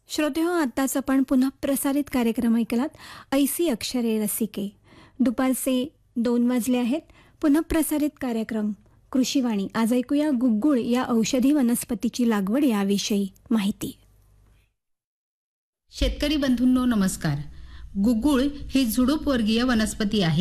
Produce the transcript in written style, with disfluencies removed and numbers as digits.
श्रोतेहो, आत्ताच आपण पुन्हा प्रसारित कार्यक्रम ऐकलात. ऐसी अक्षरे रसिके. दुपारचे 2 वाजले आहेत. पुन्हा प्रसारित कार्यक्रम कृषीवाणी. आज ऐकूया गुग्गुळ या औषधी वनस्पतीची लागवड याविषयी माहिती. शेतकरी बंधूंनो नमस्कार. गुग्गुळ ही झुडूप वर्गीय वनस्पती आहे.